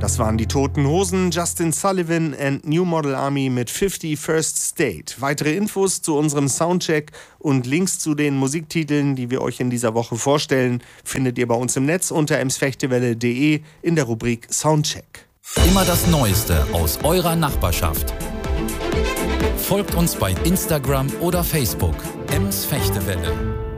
Das waren die Toten Hosen, Justin Sullivan and New Model Army mit 51st State. Weitere Infos zu unserem Soundcheck und Links zu den Musiktiteln, die wir euch in dieser Woche vorstellen, findet ihr bei uns im Netz unter emsfechtewelle.de in der Rubrik Soundcheck. Immer das Neueste aus eurer Nachbarschaft. Folgt uns bei Instagram oder Facebook. Ems Fechtewelle.